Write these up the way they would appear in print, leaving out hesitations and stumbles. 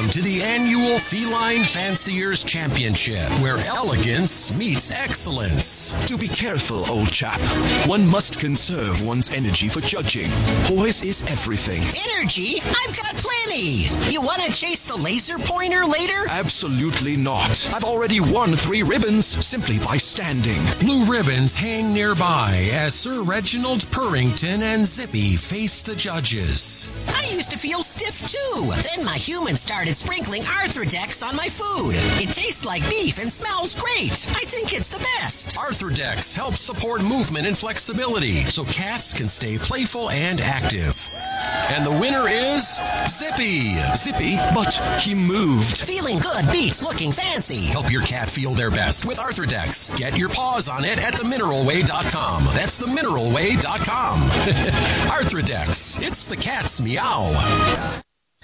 Welcome to the annual Feline Fanciers Championship, where elegance meets excellence. Do be careful, old chap. One must conserve one's energy for judging. Poise is everything. Energy? I've got plenty. You want to chase the laser pointer later? Absolutely not. I've already won 3 ribbons simply by standing. Blue ribbons hang nearby as Sir Reginald Purrington and Zippy face the judges. I used to feel stiff too. Then my human started sprinkling Arthrodex on my food. It tastes like beef and smells great. I think it's the best. Arthrodex helps support movement and flexibility so cats can stay playful and active. And the winner is Zippy. Zippy? But he moved. Feeling good beats looking fancy. Help your cat feel their best with Arthrodex. Get your paws on it at themineralway.com. That's themineralway.com. Arthrodex. It's the cat's meow.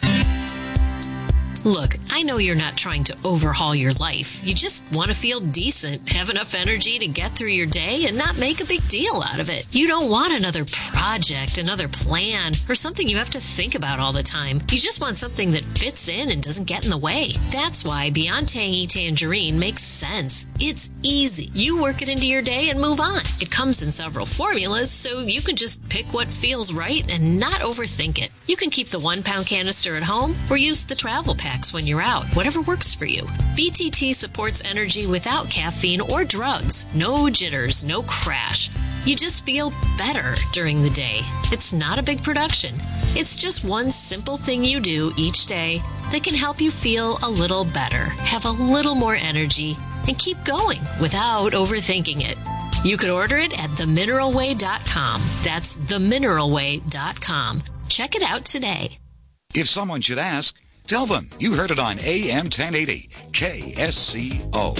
Look, I know you're not trying to overhaul your life. You just want to feel decent, have enough energy to get through your day, and not make a big deal out of it. You don't want another project, another plan, or something you have to think about all the time. You just want something that fits in and doesn't get in the way. That's why Beyond Tangy Tangerine makes sense. It's easy. You work it into your day and move on. It comes in several formulas, so you can just pick what feels right and not overthink it. You can keep the 1-pound canister at home or use the travel packs when you're out, whatever works for you. BTT supports energy without caffeine or drugs. No jitters, no crash. You just feel better during the day. It's not a big production. It's just one simple thing you do each day that can help you feel a little better, have a little more energy, and keep going without overthinking it. You could order it at themineralway.com. That's themineralway.com. Check it out today. If someone should ask, tell them you heard it on AM 1080 KSCO.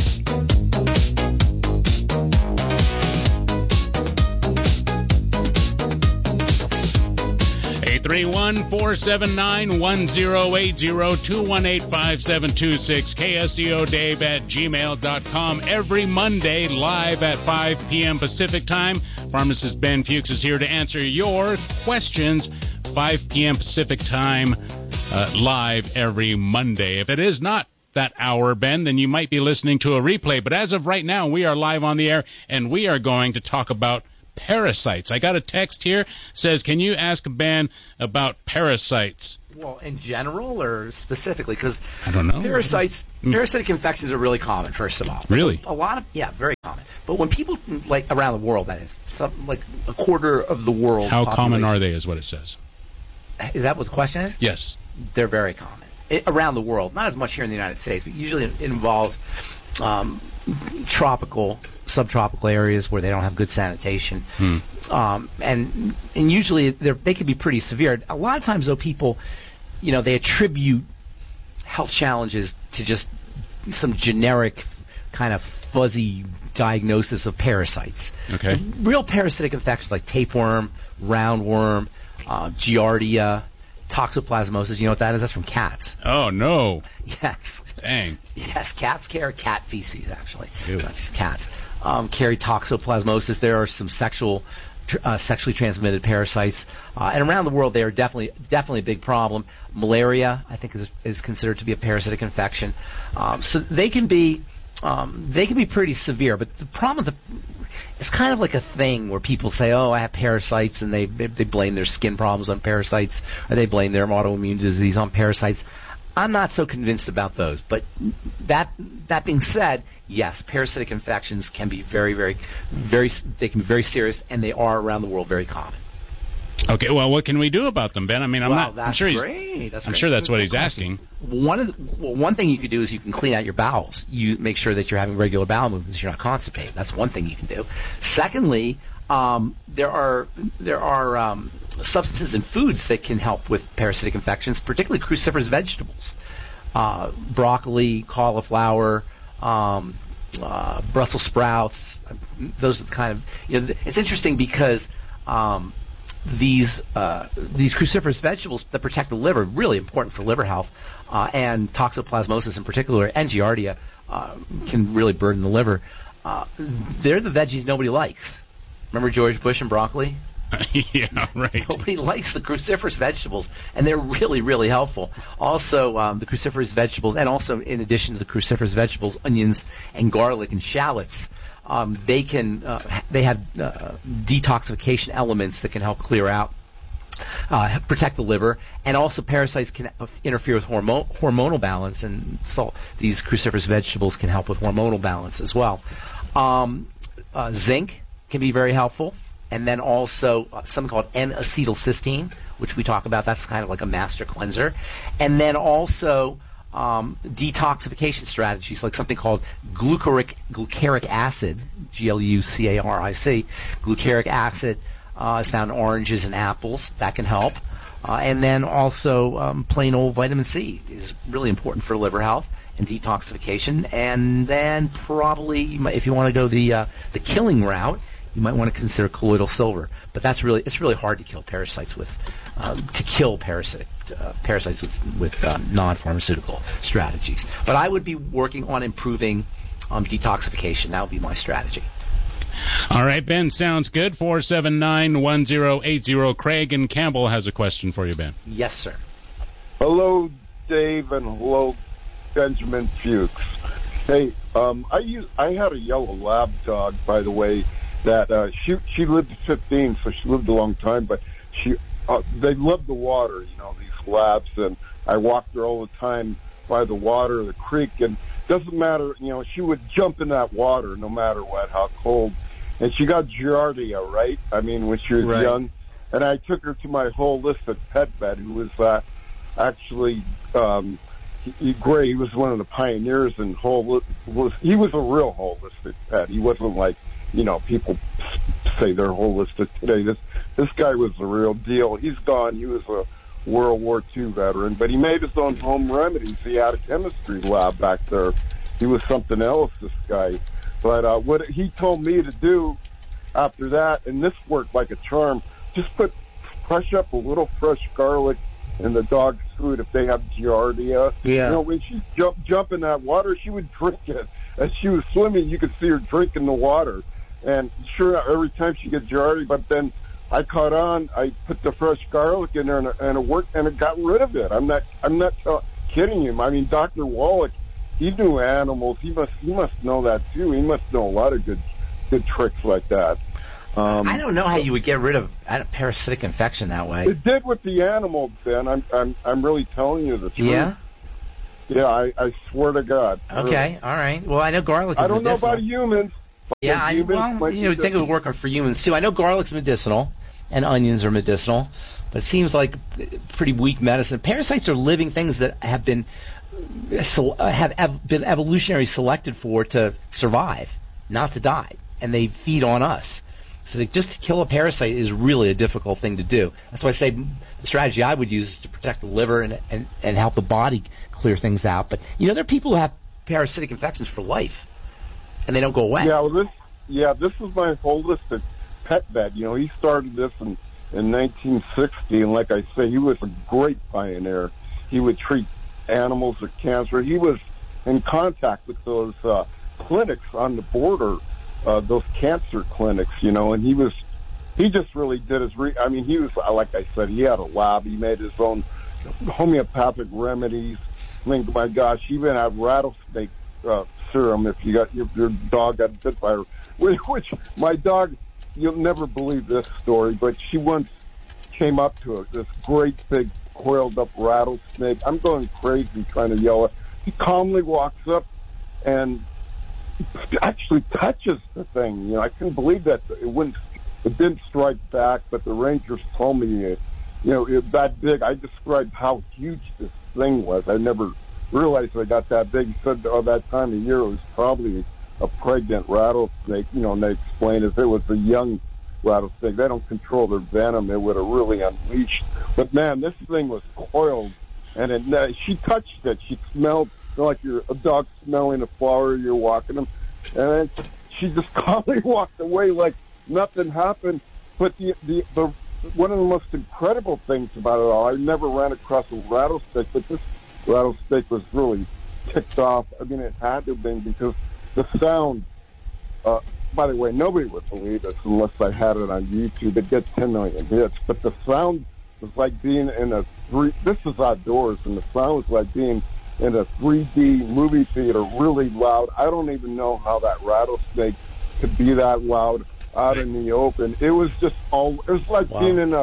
831-479-1080-218-5726. KSCO Dave at gmail.com. Every Monday live at 5 p.m. Pacific time. Pharmacist Ben Fuchs is here to answer your questions. 5 p.m. Pacific time live every Monday. If it is not that hour, Ben, then you might be listening to a replay. But as of right now, we are live on the air, and we are going to talk about parasites. I got a text here, says, can you ask Ben about parasites? Well, in general or specifically? Because I don't know. Parasitic infections are really common, first of all. Really? Very common. But when people, like around the world, that is, something like a quarter of the world. How common are they is what it says. Is that what the question is? Yes. They're very common. Around the world. Not as much here in the United States, but usually it involves tropical, subtropical areas where they don't have good sanitation. And usually they can be pretty severe. A lot of times, though, people, they attribute health challenges to just some generic kind of fuzzy diagnosis of parasites. Okay. Real parasitic infections like tapeworm, roundworm, Giardia, toxoplasmosis. You know what that is? That's from cats. Oh, no. Yes. Dang. Yes, cats carry cat feces, actually. Ew. Cats carry toxoplasmosis. There are some sexually transmitted parasites. And around the world, they are definitely a big problem. Malaria, I think, is considered to be a parasitic infection. So they can be pretty severe. But the problem with it's kind of like a thing where people say, oh, I have parasites, and they blame their skin problems on parasites, or they blame their autoimmune disease on parasites. I'm not so convinced about those. But that being said, yes, parasitic infections can be very, very, they can be very serious, and they are around the world very common. Okay, well, what can we do about them, Ben? I mean, I'm sure that's what he's asking. One thing you could do is you can clean out your bowels. You make sure that you're having regular bowel movements. You're not constipated. That's one thing you can do. Secondly, there are substances in foods that can help with parasitic infections, particularly cruciferous vegetables, broccoli, cauliflower, Brussels sprouts. Those are the kind of it's interesting because these cruciferous vegetables that protect the liver, really important for liver health, and toxoplasmosis in particular, and Giardia can really burden the liver. They're the veggies nobody likes. Remember George Bush and broccoli? Yeah, right. Nobody likes the cruciferous vegetables, and they're really, really helpful. Also, the cruciferous vegetables, and also in addition to the cruciferous vegetables, onions and garlic and shallots, they have detoxification elements that can help clear out, protect the liver, and also parasites can interfere with hormonal balance, and so these cruciferous vegetables can help with hormonal balance as well. Zinc can be very helpful. And then also something called N-acetylcysteine, which we talk about. That's kind of like a master cleanser. And then also detoxification strategies, like something called glucaric acid, Glucaric. Glucaric acid is found in oranges and apples. That can help. And then also plain old vitamin C is really important for liver health and detoxification. And then probably, if you want to go the killing route, you might want to consider colloidal silver, but it's really hard to kill parasites with non-pharmaceutical strategies. But I would be working on improving detoxification. That would be my strategy. All right, Ben, sounds good. 479-1080. Craig and Campbell has a question for you, Ben. Yes, sir. Hello, Dave, and hello, Benjamin Fuchs. Hey, I had a yellow lab dog, by the way, that she lived to 15, so she lived a long time, but they loved the water, these labs, and I walked her all the time by the water, the creek, and doesn't matter, she would jump in that water no matter what, how cold, and she got Giardia, right? I mean, when she was young, and I took her to my holistic pet vet, who was actually Gray. He was one of the pioneers in he was a real holistic pet. He wasn't like, people say they're holistic today. This guy was the real deal. He's gone. He was a World War II veteran, but he made his own home remedies. He had a chemistry lab back there. He was something else, this guy. But what he told me to do after that, and this worked like a charm, just crush up a little fresh garlic in the dog's food if they have Giardia. Yeah. When she jump in that water, she would drink it. As she was swimming, you could see her drinking the water. And sure, every time she gets Giardia, but then I caught on. I put the fresh garlic in there, and it worked, and it got rid of it. I'm not kidding you. I mean, Dr. Wallach, he knew animals. He must know that too. He must know a lot of good tricks like that. I don't know how you would get rid of a parasitic infection that way. It did with the animals, Ben. I'm really telling you the truth. Yeah. Yeah, I swear to God. Okay, really. All right. Well, I know garlic is I don't medicinal. know about humans. Yeah, I think it would work for humans too. I know garlic's medicinal, and onions are medicinal, but it seems like pretty weak medicine. Parasites are living things that have been evolutionarily selected for to survive, not to die, and they feed on us. So just to kill a parasite is really a difficult thing to do. That's why I say the strategy I would use is to protect the liver and help the body clear things out. But there are people who have parasitic infections for life, and they don't go away. Yeah, this is my holistic pet vet. He started this in 1960, and like I say, he was a great pioneer. He would treat animals with cancer. He was in contact with those clinics on the border, those cancer clinics, and he just really did his he was, like I said, he had a lab. He made his own homeopathic remedies. I mean, my gosh, he even had rattlesnake serum if you got your dog got bit by her. Which my dog, you'll never believe this story, but she once came up to this great big coiled up rattlesnake. I'm going crazy trying to yell at. He calmly walks up and actually touches the thing. I couldn't believe that it didn't strike back, but the rangers told me, it was that big. I described how huge this thing was. I never realized it got that big. He said, that time of year it was probably a pregnant rattlesnake, and they explained if it was a young rattlesnake, they don't control their venom, it would have really unleashed. But man, this thing was coiled, and she touched it. She smelled like a dog smelling a flower, you're walking them, and then she just calmly walked away like nothing happened. But the one of the most incredible things about it all, I never ran across a rattlesnake, but this rattlesnake was really ticked off. I mean, it had to have been because the sound, by the way, nobody would believe this unless I had it on YouTube. It gets 10 million hits, but the sound was like being in this is outdoors, and the sound was like being in a 3D movie theater, really loud. I don't even know how that rattlesnake could be that loud out in the open. It was just it was like being in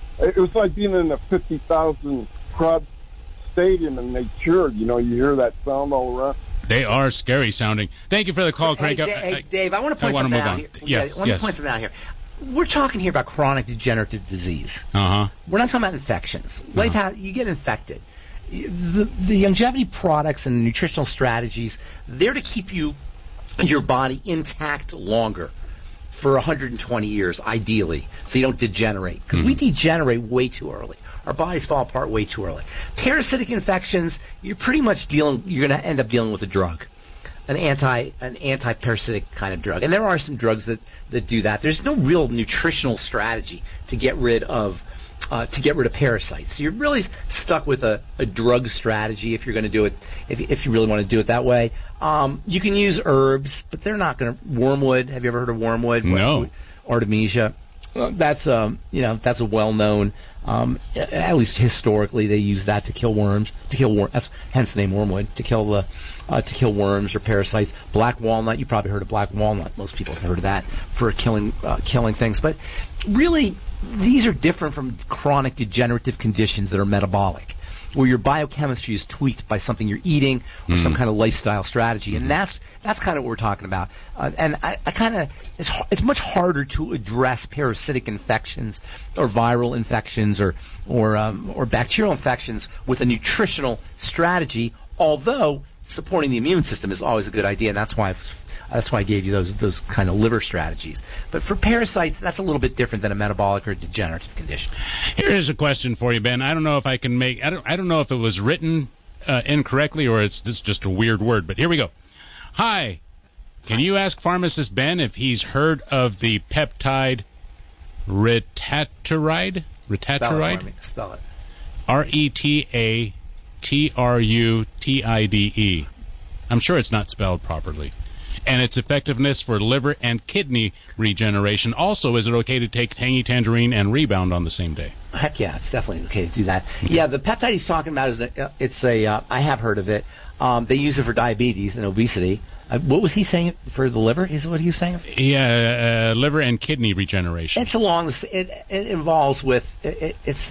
a 50,000 crowd stadium, and they cheered. You hear that sound all around. They are scary sounding. Thank you for the call, Craig. Hey, Dave, I want to point something out here. Yes, I want to point something out here. We're talking here about chronic degenerative disease. Uh-huh. We're not talking about infections. You get infected. The longevity products and nutritional strategies, they're to keep your body intact longer for 120 years, ideally, so you don't degenerate. Because we degenerate way too early. Our bodies fall apart way too early. Parasitic infections, you're pretty much you're going to end up dealing with a drug, an anti-parasitic kind of drug. And there are some drugs that do that. There's no real nutritional strategy to get rid of parasites. So you're really stuck with a drug strategy if you're going to do it, if you really want to do it that way. You can use herbs, but they're not going to. Wormwood. Have you ever heard of wormwood? No. Artemisia. That's a well-known. At least historically, they use that to kill worms. That's hence the name wormwood, to kill worms or parasites. Black walnut. You probably heard of black walnut. Most people have heard of that for killing things. But really, these are different from chronic degenerative conditions that are metabolic, where your biochemistry is tweaked by something you're eating or some kind of lifestyle strategy, and that's kind of what we're talking about. And it's much harder to address parasitic infections or viral infections or bacterial infections with a nutritional strategy. Although supporting the immune system is always a good idea, and that's why I gave you those kind of liver strategies. But for parasites, that's a little bit different than a metabolic or degenerative condition. Here is a question for you, Ben. I don't know if I can make. I don't know if it was written incorrectly or this is just a weird word. But here we go. Hi, can you ask pharmacist Ben if he's heard of the peptide retatrutide? Spell it. Retatrutide. I'm sure it's not spelled properly. And its effectiveness for liver and kidney regeneration. Also, is it okay to take tangy tangerine and rebound on the same day? Heck yeah, it's definitely okay to do that. Yeah, the peptide he's talking about I have heard of it. They use it for diabetes and obesity. What was he saying for the liver? Is what he was saying? Yeah, liver and kidney regeneration. It's involved with. It's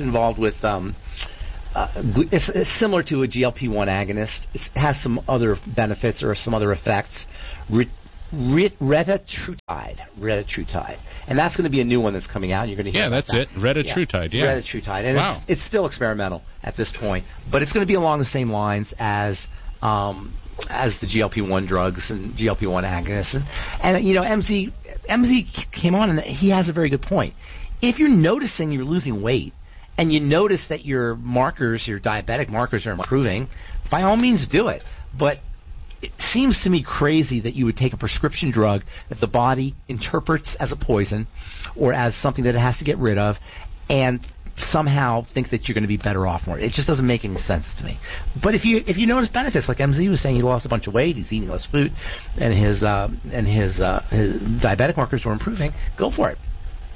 similar to a GLP-1 agonist. It has some other benefits or some other effects. Retatrutide, and that's going to be a new one that's coming out. You're going to hear that's it. Retatrutide, yeah. Retatrutide, and it's still experimental at this point, but it's going to be along the same lines as the GLP-1 drugs and GLP-1 agonists, and MZ came on and he has a very good point. If you're noticing you're losing weight, and you notice that your diabetic markers are improving, by all means do it. But it seems to me crazy that you would take a prescription drug that the body interprets as a poison or as something that it has to get rid of and somehow think that you're going to be better off more. It just doesn't make any sense to me. But if you notice benefits, like MZ was saying, he lost a bunch of weight, he's eating less food, and his diabetic markers were improving, go for it.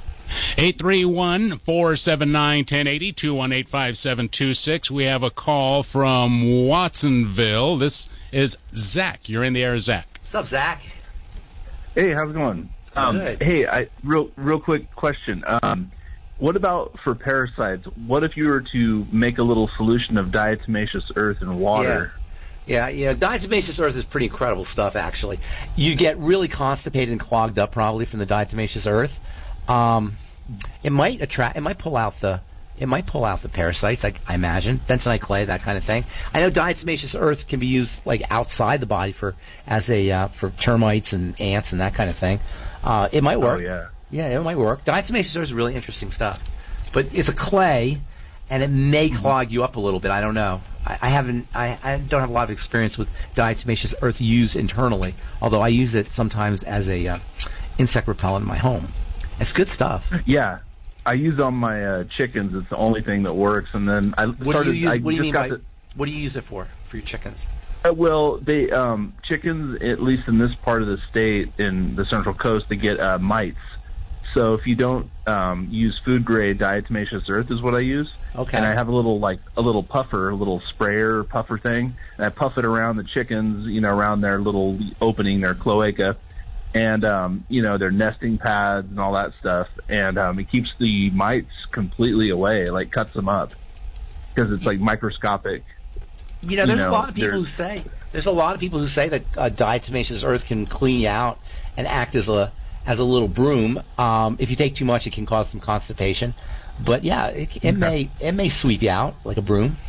831-479-1080, 218-5726. We have a call from Watsonville. This is Zach. You're in the air, Zach. What's up, Zach? Hey, how's it going? Good. Hey, real quick question. What about for parasites? What if you were to make a little solution of diatomaceous earth and water? Yeah, diatomaceous earth is pretty incredible stuff, actually. You get really constipated and clogged up probably from the diatomaceous earth. It might pull out the parasites, I imagine, bentonite clay, that kind of thing. I know diatomaceous earth can be used like outside the body for termites and ants and that kind of thing. It might work. Oh yeah, it might work. Diatomaceous earth is really interesting stuff, but it's a clay, and it may clog you up a little bit. I don't know. I don't have a lot of experience with diatomaceous earth used internally, although I use it sometimes as a insect repellent in my home. It's good stuff. Yeah, I use it on my chickens. It's the only thing that works. And then What do you use it for? for your chickens? Well, they chickens, at least in this part of the state, in the Central Coast, they get mites. So if you don't use food grade diatomaceous earth is what I use. Okay. And I have a little puffer, a little sprayer puffer thing, and I puff it around the chickens, around their little opening, their cloaca, and their nesting pads and all that stuff. And it keeps the mites completely away, like cuts them up, because it's like microscopic. There's a lot of people who say that diatomaceous earth can clean you out and act as a little broom. If you take too much, it can cause some constipation. But yeah, it may sweep you out like a broom.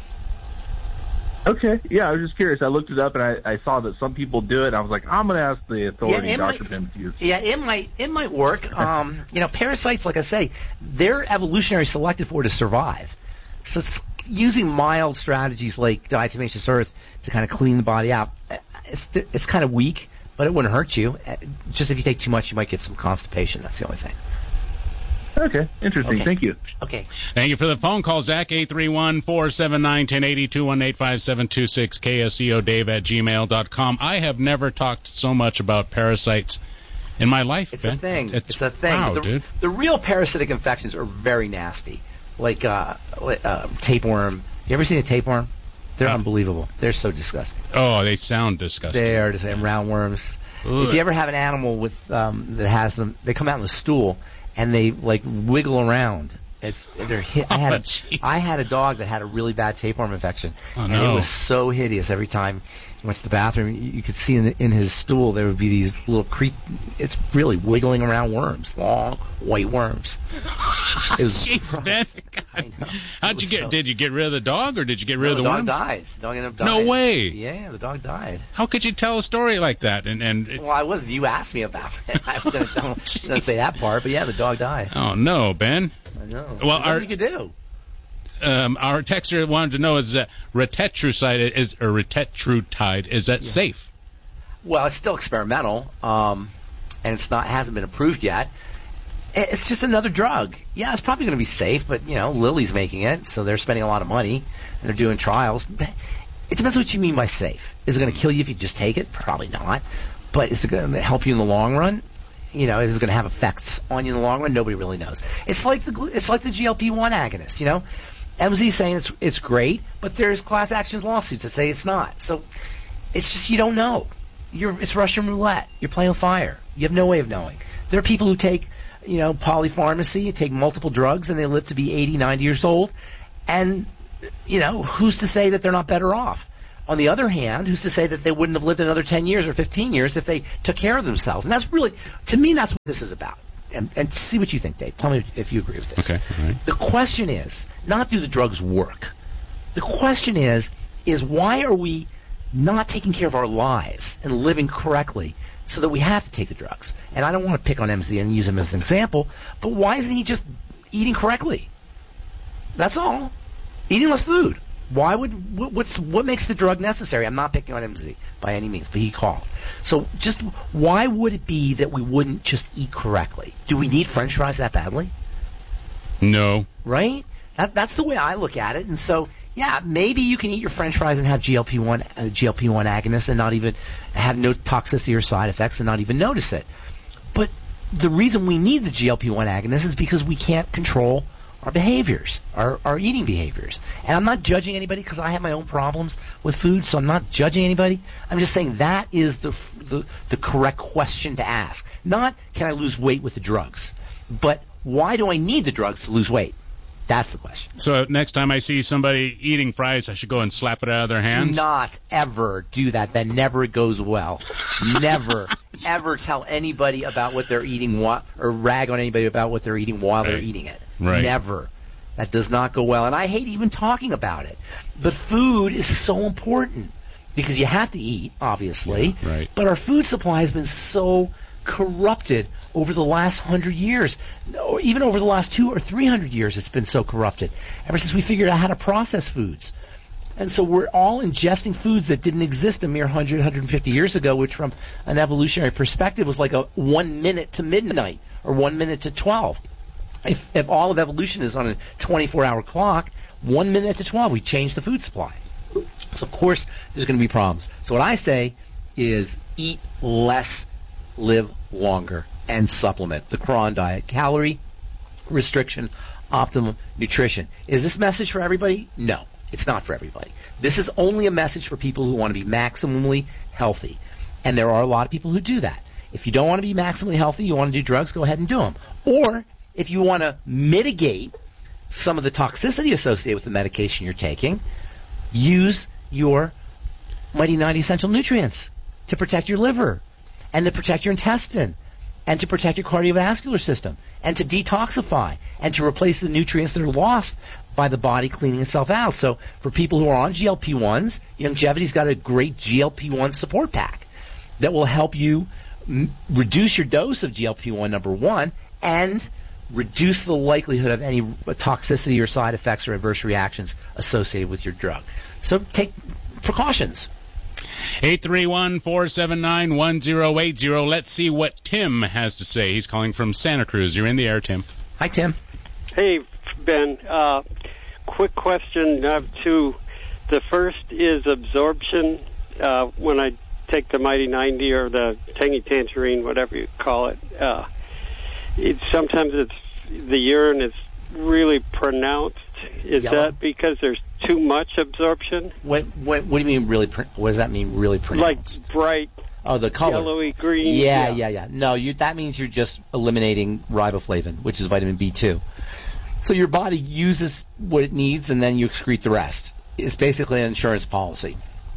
Okay, yeah, I was just curious. I looked it up and I saw that some people do it. And I was like, I'm going to ask the authority, Dr. Ben Fuchs. Yeah, it might work. Parasites, like I say, they're evolutionary selected for to survive. So it's using mild strategies like diatomaceous earth to kind of clean the body out. It's kind of weak, but it wouldn't hurt you. Just if you take too much, you might get some constipation. That's the only thing. Okay, interesting. Okay. Thank you. Okay. Thank you for the phone call, Zach. 831-479-1080, 218-5726, KSEODave@gmail.com. I have never talked so much about parasites in my life, It's Ben. a thing. It's a thing. Wow, dude. The real parasitic infections are very nasty, like tapeworm. You ever seen a tapeworm? They're unbelievable. They're so disgusting. Oh, they sound disgusting. They are disgusting. Roundworms. If you ever have an animal with that has them, they come out in the stool and they like wiggle around. I had a dog that had a really bad tapeworm infection, and it was so hideous. Every time he went to the bathroom, you could see in his stool there would be these little It's really wiggling around worms, long white worms. It was Jeez, Ben. I know. How'd you get? Did you get rid of the dog, or did you get rid of the worms? The dog died. The dog ended up dying. No way. Yeah, the dog died. How could you tell a story like that? Well, I wasn't. You asked me about it. I was going to say that part, but yeah, the dog died. Oh no, Ben. I know. Well, what you could do? Our texter wanted to know is that retatrutide is that safe? Well, it's still experimental, and hasn't been approved yet. It's just another drug. Yeah, it's probably going to be safe, but Lilly's making it, so they're spending a lot of money and they're doing trials. It depends what you mean by safe. Is it going to kill you if you just take it? Probably not. But is it going to help you in the long run? Is it going to have effects on you in the long run? Nobody really knows. It's like the GLP-1 agonist. MZ saying it's great, but there's class action lawsuits that say it's not. So it's just you don't know. It's Russian roulette. You're playing with fire. You have no way of knowing. There are people who take polypharmacy, take multiple drugs, and they live to be 80, 90 years old. And who's to say that they're not better off? On the other hand, who's to say that they wouldn't have lived another 10 years or 15 years if they took care of themselves? And that's really, to me, that's what this is about. And see what you think, Dave. Tell me if you agree with this. Okay. All right. The question is, not do the drugs work. The question is why are we not taking care of our lives and living correctly so that we have to take the drugs? And I don't want to pick on MZ and use him as an example, but why isn't he just eating correctly? That's all. Eating less food. What makes the drug necessary? I'm not picking on MZ by any means, but he called. So just why would it be that we wouldn't just eat correctly? Do we need French fries that badly? No. Right? That's the way I look at it. And so, yeah, maybe you can eat your French fries and have GLP-1 agonists and not even have no toxicity or side effects and not even notice it. But the reason we need the GLP-1 agonist is because we can't control our behaviors, our eating behaviors. And I'm not judging anybody because I have my own problems with food, so I'm not judging anybody. I'm just saying that is the correct question to ask. Not, can I lose weight with the drugs? But why do I need the drugs to lose weight? That's the question. So next time I see somebody eating fries, I should go and slap it out of their hands? Do not ever do that. That never goes well. Never, ever tell anybody about what they're eating or rag on anybody about what they're eating while they're eating it. Right. Never. That does not go well. And I hate even talking about it. But food is so important because you have to eat, obviously. Yeah, right. But our food supply has been so corrupted over the last 100 years, or even over the last 200 or 300 years. It's been so corrupted ever since we figured out how to process foods. And so we're all ingesting foods that didn't exist a mere 100, 150 years ago, which from an evolutionary perspective was like a 1 minute to midnight or 1 minute to 12. If all of evolution is on a 24-hour clock, 1 minute to 12, we change the food supply. So, of course, there's going to be problems. So what I say is eat less, live longer, and supplement. The Cron diet. Calorie restriction, optimum nutrition. Is this message for everybody? No, it's not for everybody. This is only a message for people who want to be maximally healthy. And there are a lot of people who do that. If you don't want to be maximally healthy, you want to do drugs, go ahead and do them. Or if you want to mitigate some of the toxicity associated with the medication you're taking, use your Mighty 90 Essential Nutrients to protect your liver and to protect your intestine and to protect your cardiovascular system and to detoxify and to replace the nutrients that are lost by the body cleaning itself out. So for people who are on GLP-1s, Youngevity's got a great GLP-1 support pack that will help you reduce your dose of GLP-1, number one, and reduce the likelihood of any toxicity or side effects or adverse reactions associated with your drug. So take precautions. 831-479-1080. Let's see what Tim has to say. He's calling from Santa Cruz. You're in the air, Tim. Hi, Tim. Hey, Ben. Quick question. I have two. The first is absorption. When I take the Mighty 90 or the Tangy Tangerine, whatever you call it, sometimes the urine is really pronounced. Is Yellow. that because there's too much absorption? What do you mean really? What does that mean? Really pronounced? Like bright. Oh, the color. Yellowy green. Yeah. No, that means you're just eliminating riboflavin, which is vitamin B2. So your body uses what it needs, and then you excrete the rest. It's basically an insurance policy.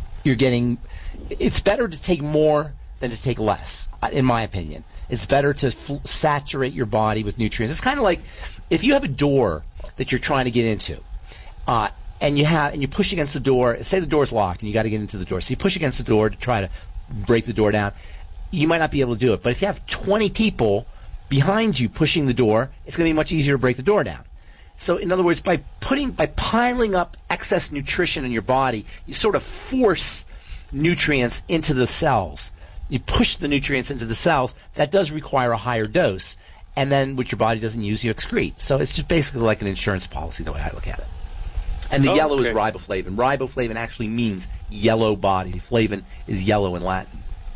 It's better to take more than to take less, in my opinion. It's better to saturate your body with nutrients. It's kind of like if you have a door that you're trying to get into, and you push against the door. Say the door's locked, and you got to get into the door. So you push against the door to try to break the door down. You might not be able to do it, but if you have 20 people behind you pushing the door, it's going to be much easier to break the door down. So, in other words, by piling up excess nutrition in your body, you sort of force nutrients into the cells. You push the nutrients into the cells. That does require a higher dose, and then what your body doesn't use, you excrete. So it's just basically like an insurance policy, the way I look at it. And the yellow is riboflavin. Riboflavin actually means yellow body. Flavin is yellow in Latin.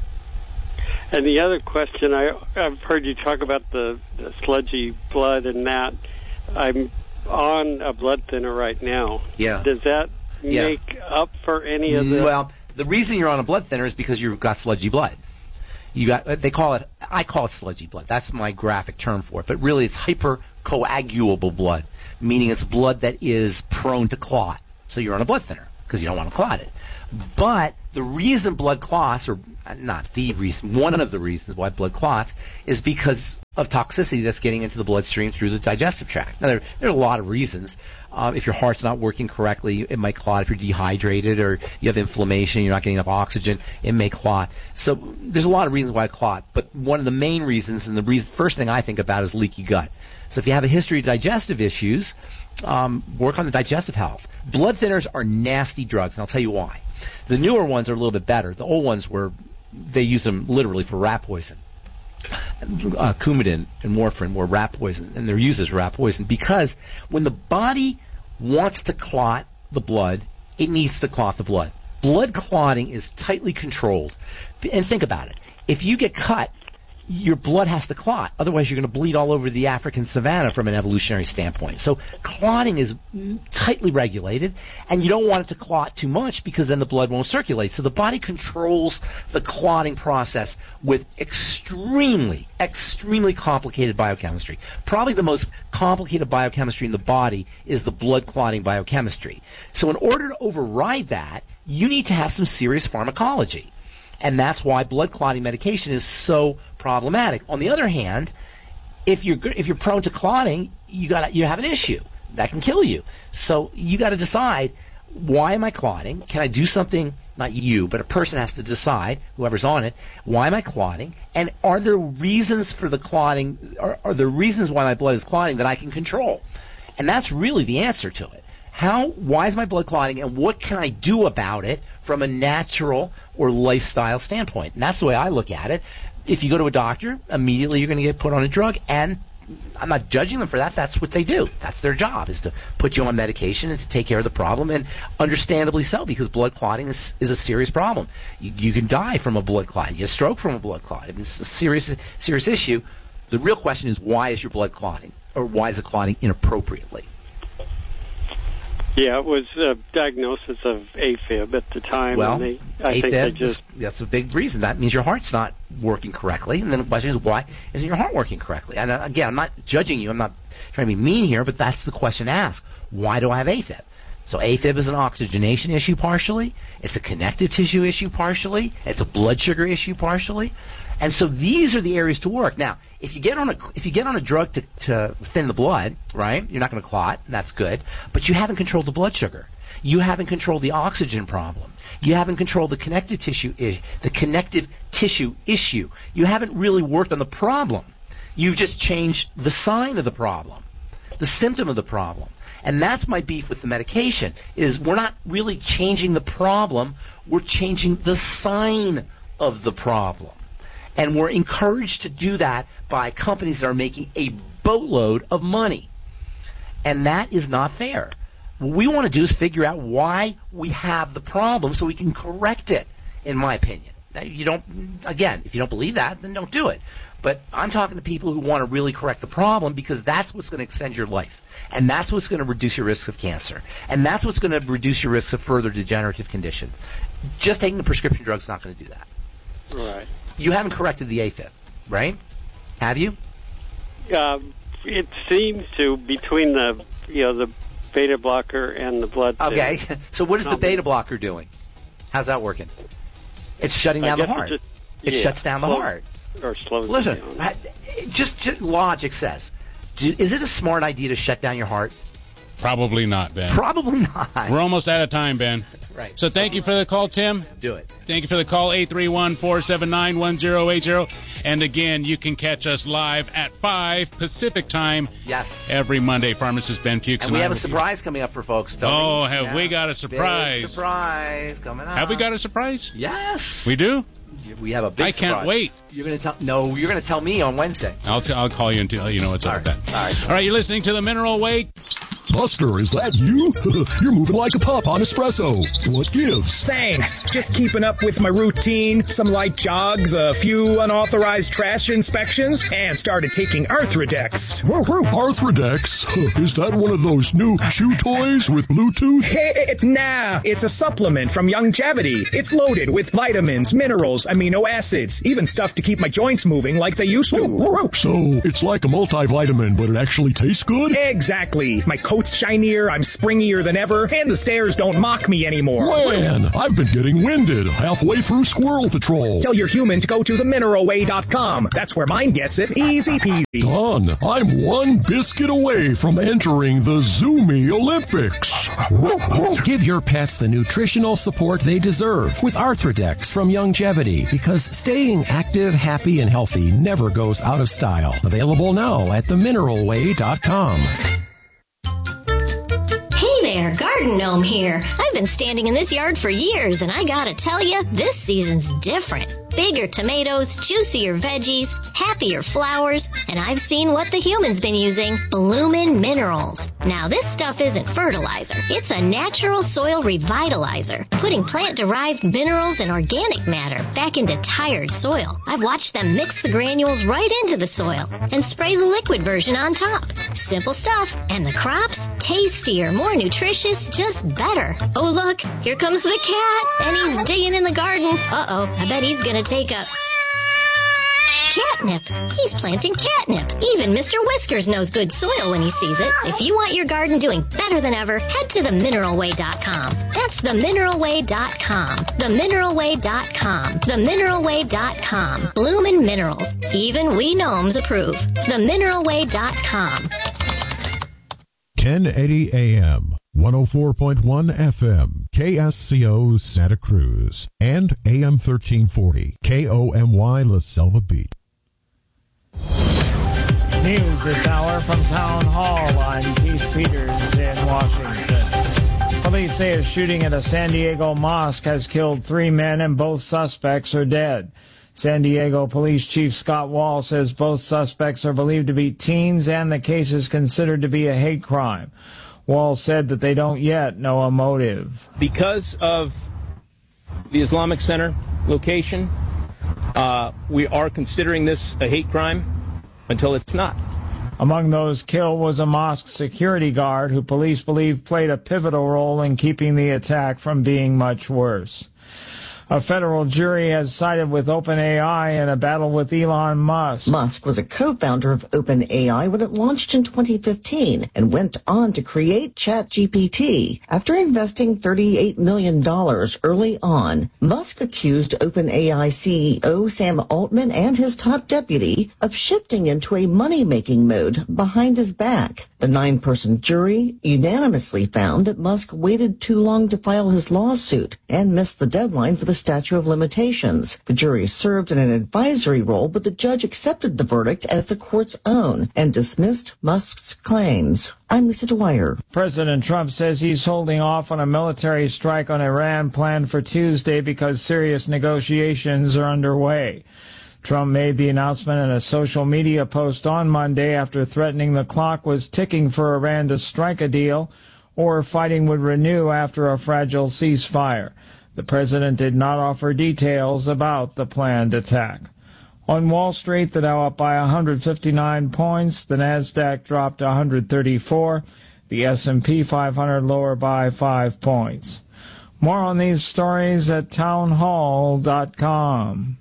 And the other question, I've heard you talk about the sludgy blood and that. I'm on a blood thinner right now. Yeah. Does that make up for any of the... Well, the reason you're on a blood thinner is because you've got sludgy blood. I call it sludgy blood. That's my graphic term for it. But really it's hypercoagulable blood, meaning it's blood that is prone to clot. So you're on a blood thinner because you don't want to clot it. But the reason blood clots, or not the reason, one of the reasons why blood clots is because of toxicity that's getting into the bloodstream through the digestive tract. Now, there are a lot of reasons. If your heart's not working correctly, it might clot. If you're dehydrated or you have inflammation, you're not getting enough oxygen, it may clot. So there's a lot of reasons why it clot. But one of the main reasons, and the first thing I think about is leaky gut. So if you have a history of digestive issues, work on the digestive health. Blood thinners are nasty drugs, and I'll tell you why. The newer ones are a little bit better. The old ones they use them literally for rat poison. Coumadin and warfarin were rat poison, and they're used as rat poison because when the body wants to clot the blood, it needs to clot the blood. Blood clotting is tightly controlled. And think about it. If you get cut, your blood has to clot. Otherwise, you're going to bleed all over the African savanna from an evolutionary standpoint. So clotting is tightly regulated, and you don't want it to clot too much because then the blood won't circulate. So the body controls the clotting process with extremely, extremely complicated biochemistry. Probably the most complicated biochemistry in the body is the blood clotting biochemistry. So in order to override that, you need to have some serious pharmacology. And that's why blood clotting medication is so problematic. On the other hand, if you're prone to clotting, you have an issue that can kill you. So you got to decide, why am I clotting? Can I do something? Not you, but a person has to decide, whoever's on it, why am I clotting? And are there reasons for the clotting? Are there reasons why my blood is clotting that I can control? And that's really the answer to it. Why is my blood clotting, and what can I do about it from a natural or lifestyle standpoint? And that's the way I look at it. If you go to a doctor, immediately you're going to get put on a drug, and I'm not judging them for that. That's what they do. That's their job, is to put you on medication and to take care of the problem, and understandably so, because blood clotting is a serious problem. You can die from a blood clot. You get a stroke from a blood clot. It's a serious issue. The real question is, why is your blood clotting, or why is it clotting inappropriately? Yeah, it was a diagnosis of AFib at the time. Well, AFib, that's a big reason. That means your heart's not working correctly. And then the question is, why isn't your heart working correctly? And again, I'm not judging you. I'm not trying to be mean here, but that's the question to ask. Why do I have AFib? So AFib is an oxygenation issue partially. It's a connective tissue issue partially. It's a blood sugar issue partially. And so these are the areas to work. Now, if you get on a drug to thin the blood, right, you're not going to clot, and that's good, but you haven't controlled the blood sugar. You haven't controlled the oxygen problem. You haven't controlled the connective tissue issue. You haven't really worked on the problem. You've just changed the sign of the problem, the symptom of the problem. And that's my beef with the medication, is we're not really changing the problem, we're changing the sign of the problem. And we're encouraged to do that by companies that are making a boatload of money. And that is not fair. What we want to do is figure out why we have the problem so we can correct it, in my opinion. Now, if you don't believe that, then don't do it. But I'm talking to people who want to really correct the problem, because that's what's going to extend your life. And that's what's going to reduce your risk of cancer. And that's what's going to reduce your risk of further degenerative conditions. Just taking the prescription drug is not going to do that. Right. You haven't corrected the AFib, right? Have you? It seems to, between the beta blocker and the blood. Okay. So what is the beta blocker doing? How's that working? It's shutting down the heart. It shuts down the heart. Or slows it down. Listen, just logic says, is it a smart idea to shut down your heart? Probably not, Ben. Probably not. We're almost out of time, Ben. Right. So thank you for the call, Tim. Do it. Thank you for the call, 831-479-1080. And again, you can catch us live at 5 Pacific time. Yes. Every Monday. Pharmacist Ben Fuchs. And we have a surprise coming up for folks, Tony. Have we got a surprise? Big surprise coming up. Have we got a surprise? Yes. We do? We have a big surprise. I can't wait. You're going to tell me on Wednesday. I'll call you until you know what's up with that. All right, you're listening to The Mineral Way. Buster, is that you? You're moving like a pup on espresso. What gives? Thanks. Just keeping up with my routine. Some light jogs, a few unauthorized trash inspections, and started taking Arthrodex. Arthrodex? Is that one of those new chew toys with Bluetooth? Nah, it's a supplement from Youngevity. It's loaded with vitamins, minerals, amino acids, even stuff to keep my joints moving like they used to. So, it's like a multivitamin, but it actually tastes good? Exactly. My coat's shinier, I'm springier than ever, and the stairs don't mock me anymore. Man, I've been getting winded halfway through Squirrel Patrol. Tell your human to go to themineralway.com. That's where mine gets it. Easy peasy. Done. I'm one biscuit away from entering the Zoomy Olympics. Give your pets the nutritional support they deserve with Arthrodex from Youngevity, because staying active, happy, and healthy never goes out of style. Available now at themineralway.com. Hey there, Garden Gnome here. I've been standing in this yard for years, and I gotta tell you, this season's different. Bigger tomatoes, juicier veggies, happier flowers, and I've seen what the human's been using, Bloomin' Minerals. Now, this stuff isn't fertilizer. It's a natural soil revitalizer, putting plant-derived minerals and organic matter back into tired soil. I've watched them mix the granules right into the soil and spray the liquid version on top. Simple stuff, and the crops? Tastier, more nutritious, just better. Oh, look, here comes the cat, and he's digging in the garden. Uh-oh, I bet he's gonna take a catnip. He's planting catnip. Even Mr. Whiskers knows good soil when he sees it. If you want your garden doing better than ever, head to themineralway.com. That's themineralway.com. Themineralway.com. Themineralway.com. Bloomin' Minerals. Even we gnomes approve. Themineralway.com. 1080 AM. 104.1 FM, KSCO Santa Cruz, and AM 1340, KOMY La Selva Beat. News this hour from Town Hall. I'm Keith Peters in Washington. Police say a shooting at a San Diego mosque has killed 3 men and both suspects are dead. San Diego Police Chief Scott Wall says both suspects are believed to be teens and the case is considered to be a hate crime. Wall said that they don't yet know a motive. Because of the Islamic Center location, we are considering this a hate crime until it's not. Among those killed was a mosque security guard who police believe played a pivotal role in keeping the attack from being much worse. A federal jury has sided with OpenAI in a battle with Elon Musk. Musk was a co-founder of OpenAI when it launched in 2015 and went on to create ChatGPT. After investing $38 million early on, Musk accused OpenAI CEO Sam Altman and his top deputy of shifting into a money-making mode behind his back. The 9-person jury unanimously found that Musk waited too long to file his lawsuit and missed the deadline for the statute of limitations. The jury served in an advisory role, but the judge accepted the verdict as the court's own and dismissed Musk's claims. I'm Lisa Dwyer. President Trump says he's holding off on a military strike on Iran planned for Tuesday because serious negotiations are underway. Trump made the announcement in a social media post on Monday after threatening the clock was ticking for Iran to strike a deal or fighting would renew after a fragile ceasefire. The president did not offer details about the planned attack. On Wall Street, the Dow up by 159 points, the Nasdaq dropped 134, the S&P 500 lower by 5 points. More on these stories at townhall.com.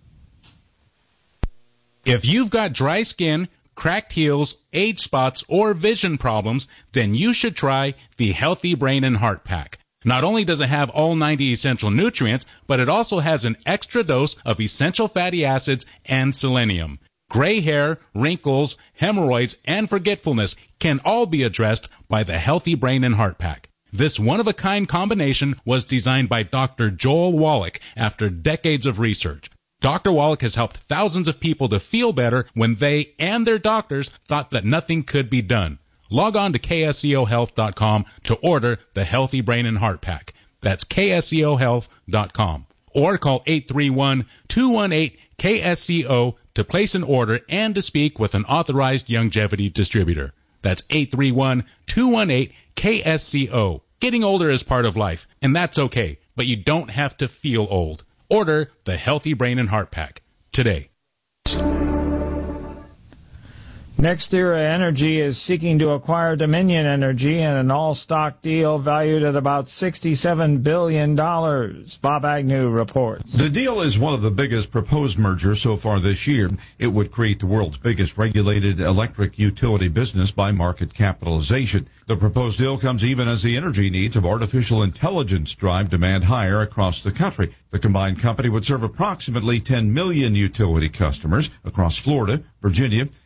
If you've got dry skin, cracked heels, age spots, or vision problems, then you should try the Healthy Brain and Heart Pack. Not only does it have all 90 essential nutrients, but it also has an extra dose of essential fatty acids and selenium. Gray hair, wrinkles, hemorrhoids, and forgetfulness can all be addressed by the Healthy Brain and Heart Pack. This one-of-a-kind combination was designed by Dr. Joel Wallach after decades of research. Dr. Wallach has helped thousands of people to feel better when they and their doctors thought that nothing could be done. Log on to KSEOhealth.com to order the Healthy Brain and Heart Pack. That's KSEOhealth.com. Or call 831-218-KSEO to place an order and to speak with an authorized longevity distributor. That's 831-218-KSEO. Getting older is part of life, and that's okay, but you don't have to feel old. Order the Healthy Brain and Heart Pack today. NextEra Energy is seeking to acquire Dominion Energy in an all-stock deal valued at about $67 billion. Bob Agnew reports. The deal is one of the biggest proposed mergers so far this year. It would create the world's biggest regulated electric utility business by market capitalization. The proposed deal comes even as the energy needs of artificial intelligence drive demand higher across the country. The combined company would serve approximately 10 million utility customers across Florida, Virginia,